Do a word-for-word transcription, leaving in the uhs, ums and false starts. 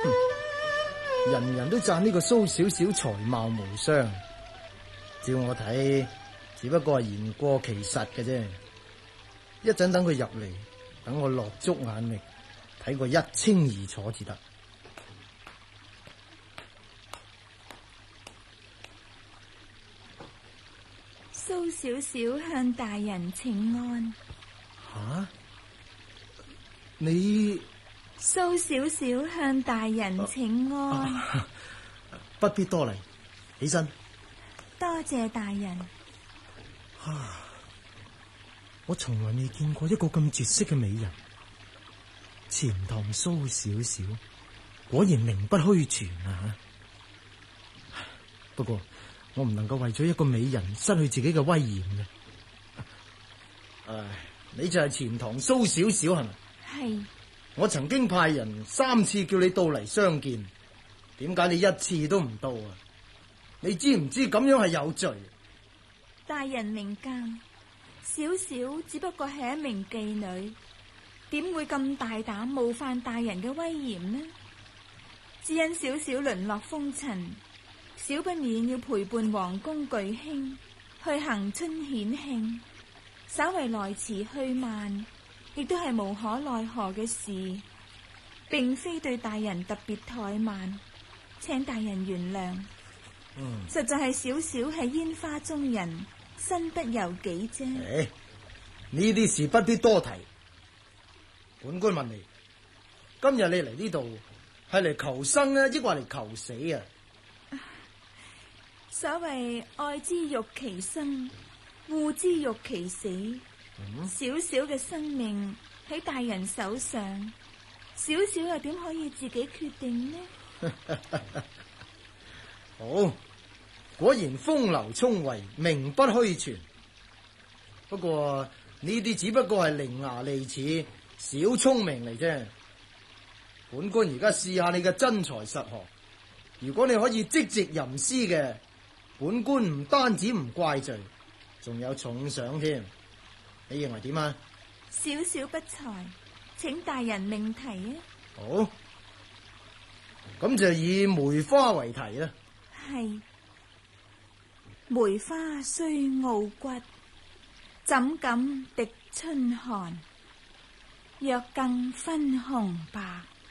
人人都讚呢個蘇小小才貌無雙，照我睇，只不過係言過其實嘅啫。一陣等佢入嚟，等我落足眼力，睇個一清二楚至得。 蘇小小向大人請安。 吓？你？ 蘇小小向大人請安。 啊啊、不必多禮，起身。 多謝大人。 啊！我從來未見過一個咁絕色嘅美人，錢塘蘇小小，果然名不虛傳啊！不過我唔能夠為咗一個美人失去自己嘅威嚴嘅。唉，你就係錢塘蘇小小係咪？ 係。 我曾經派人三次叫你到嚟相見，點解你一次都唔到啊？你知唔知咁樣係有罪？ 大人明鑒，小小只不過係一名妓女，點會咁大膽冒犯大人嘅威嚴呢？只因小小淪落風塵，少不免要陪伴皇宮巨卿去行春顯慶，稍為來遲去慢，亦都係無可奈何嘅事，並非對大人特別怠慢，請大人原諒。嗯，實在係小小係煙花中人，身不由己啫。 誒，呢啲事不必多提。本官問你，今日你嚟呢度係嚟求生啊，抑或嚟求死啊？ 所謂愛之欲其生，惡之欲其死。嗯、小小嘅生命喺大人手上，小小又點可以自己決定呢？ 好，果然風流聰慧，名不虛傳。不過呢啲只不過係伶牙俐齒、小聰明嚟啫。本官而家試下你嘅真才實學，如果你可以積極吟詩嘅，本官唔單止唔怪罪，仲有重賞添。你認為點啊？ 小小不才，請大人命題啊！ 好，咁就以梅花為題啦。 係。梅花雖傲骨，怎敢敵春寒？若更分紅白，